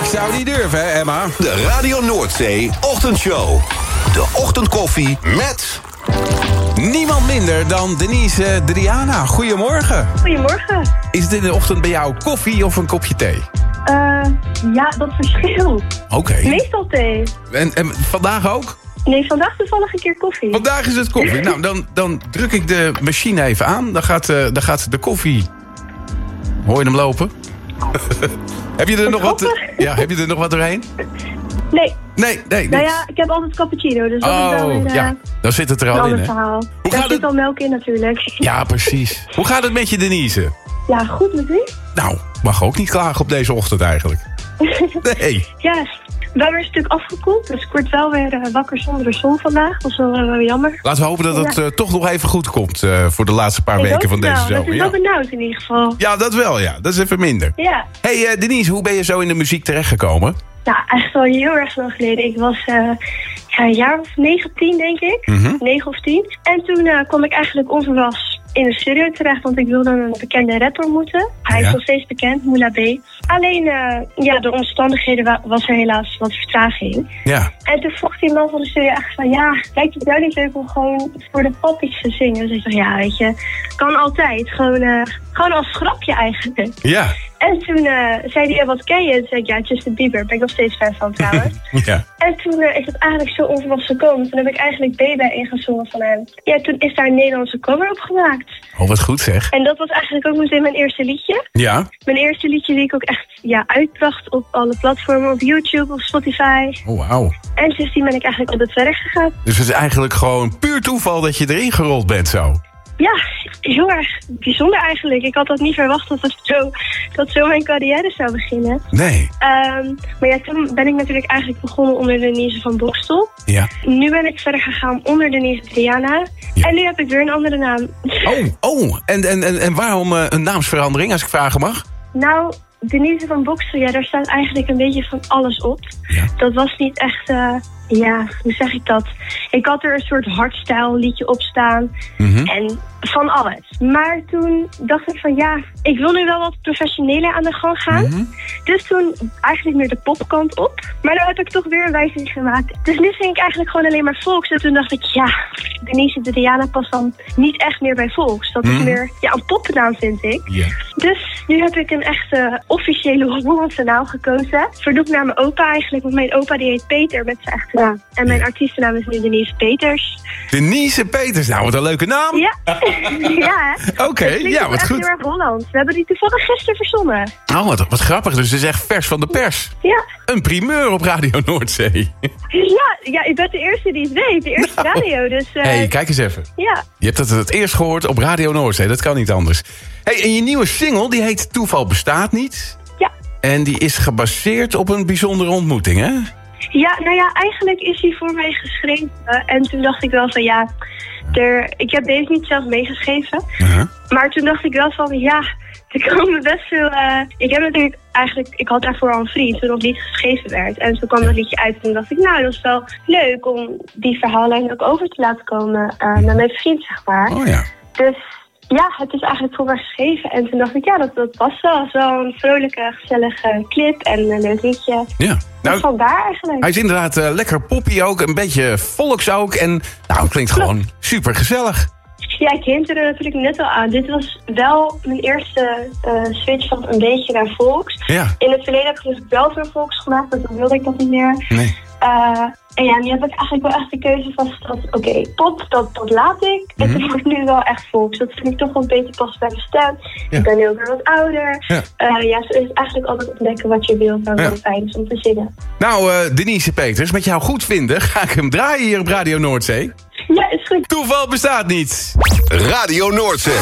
zou niet durven, hè, Emma? De Radio Noordzee Ochtendshow. De ochtendkoffie met... Niemand minder dan Denise Driana. Goedemorgen. Goedemorgen. Is dit in de ochtend bij jou koffie of een kopje thee? Ja, dat verschilt. Oké. Meestal thee. En vandaag ook? Nee, vandaag toevallig een keer koffie. Vandaag is het koffie. Nou, dan druk ik de machine even aan. Dan gaat de koffie... Hoor je hem lopen? Heb je er nog wat? Ja, heb je er nog wat doorheen? Nee. Nee. Nou ja, ik heb altijd cappuccino, dus dat is wel een, ja, dan zit het er al in, hè? verhaal. Hoe Daar gaat zit het? al melk in natuurlijk. Ja, precies. Hoe gaat het met je, Denise? Ja, goed met u? Nou, mag ook niet klagen op deze ochtend eigenlijk. Nee. Ja, we hebben een stuk afgekoeld, dus ik word wel weer wakker zonder de zon vandaag. Dat is wel jammer. Laten we hopen dat het toch nog even goed komt voor de laatste paar weken van deze zomer. zomer. Dat is wel benauwd in ieder geval. Ja, dat wel, ja. Dat is even minder. Ja. Hey Denise, hoe ben je zo in de muziek terechtgekomen? Nou, eigenlijk al heel erg lang geleden. Ik was een jaar of 9, 10 denk ik. 9 of 10. En toen kwam ik eigenlijk onverwachts in de studio terecht, want ik wilde een bekende rapper ontmoeten. Hij is nog steeds bekend, Moula B. Alleen, door omstandigheden was er helaas wat vertraging. Ja. En toen vroeg die man van de studio echt van, ja, lijkt het jou niet leuk om gewoon voor de poppies te zingen? Dus ik dacht, ja, weet je, kan altijd. Gewoon als grapje eigenlijk. Ja. En toen zei hij, wat ken je? En toen zei ik, ja, Justin Bieber. Ben ik nog steeds fan van trouwens. Ja. En toen is het eigenlijk zo onverwachts gekomen. Toen heb ik eigenlijk Baby ingezongen van hem. Ja, toen is daar een Nederlandse cover op gemaakt. Oh, wat goed zeg. En dat was eigenlijk ook meteen mijn eerste liedje. Ja. Mijn eerste liedje die ik ook echt uitbracht op alle platformen. Op YouTube, op Spotify. Oh, wauw. En sindsdien ben ik eigenlijk altijd verder gegaan. Dus het is eigenlijk gewoon puur toeval dat je erin gerold bent zo. Ja, heel erg bijzonder eigenlijk. Ik had dat niet verwacht dat zo mijn carrière zou beginnen. Nee. Maar ja, toen ben ik natuurlijk eigenlijk begonnen onder Denise van Bokstel. Ja. Nu ben ik verder gegaan onder Denise Driana. Ja. En nu heb ik weer een andere naam. Oh. En waarom een naamsverandering, als ik vragen mag? Nou, Denise van Bokstel, ja, daar staat eigenlijk een beetje van alles op. Ja. Dat was niet echt... hoe zeg ik dat? Ik had er een soort hardstyle liedje op staan. En van alles. Maar toen dacht ik van ja, ik wil nu wel wat professioneler aan de gang gaan. Dus toen eigenlijk meer de popkant op. Maar dan heb ik toch weer een wijziging gemaakt. Dus nu zing ik eigenlijk gewoon alleen maar volks. En toen dacht ik ja, Denise Driana past dan niet echt meer bij volks. Dat is meer een popnaam vind ik. Yeah. Dus nu heb ik een echte officiële Hollandse naam gekozen. Vernoemd naar mijn opa eigenlijk. Want mijn opa die heet Peter met zijn echte naam. En mijn artiestennaam is nu Denise Peters. Denise Peters, nou wat een leuke naam. Ja, ja hè? Oké, ja, wat goed. Heel erg Holland. We hebben die toevallig gisteren verzonnen. Oh, wat grappig. Dus het is echt vers van de pers. Ja. Een primeur op Radio Noordzee. Ja, ik ben de eerste die het weet. De eerste radio, dus... Hey, kijk eens even. Ja. Je hebt het eerst gehoord op Radio Noordzee. Dat kan niet anders. Hey, en je nieuwe single, die heet Toeval bestaat niet. Ja. En die is gebaseerd op een bijzondere ontmoeting, hè? Ja, nou ja, eigenlijk is hij voor mij geschreven. En toen dacht ik wel van ja, ik heb deze niet zelf meegeschreven. Maar toen dacht ik wel van ja, er komen best veel... ik heb natuurlijk ik had daarvoor al een vriend toen nog niet geschreven werd. En toen kwam dat liedje uit en toen dacht ik nou, dat is wel leuk om die verhaallijn ook over te laten komen naar mijn vriend, zeg maar. Oh ja. Dus... ja, het is eigenlijk voor mij geschreven. En toen dacht ik, ja, dat past wel. Het is wel een vrolijke, gezellige clip en een leuk liedje. Ja. Dus vandaar eigenlijk. Hij is inderdaad lekker poppy ook, een beetje volks ook. En nou, het klinkt gewoon super gezellig. Ja, ik hint er natuurlijk net al aan. Dit was wel mijn eerste switch van een beetje naar volks. Ja. In het verleden heb ik dus wel veel volks gemaakt, maar toen wilde ik dat niet meer. Nee. En ja, nu heb ik eigenlijk wel echt de keuze van oké, pop, dat laat ik. En het wordt nu wel echt volks. Dat vind ik toch wel een beetje pas bij de stem. Ja. Ik ben nu ook weer wat ouder. Ja. Zo is het eigenlijk altijd ontdekken wat je wilt en wat fijn is om te zingen. Nou, Denise Peters, met jou goed vinden ga ik hem draaien hier op Radio Noordzee. Ja, is goed. Toeval bestaat niet. Radio Noordzee.